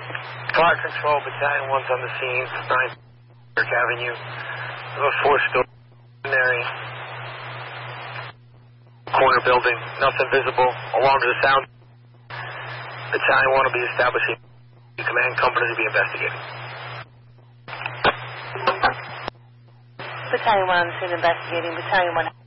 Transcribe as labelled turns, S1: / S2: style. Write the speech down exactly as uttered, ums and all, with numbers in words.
S1: Fire Control, Battalion one's on the scene, nine Park Avenue. There's a four-story area. Corner building, nothing visible. Alarms are sound. Battalion one will be establishing. Command company to be investigating.
S2: Battalion one on the scene investigating. Battalion one.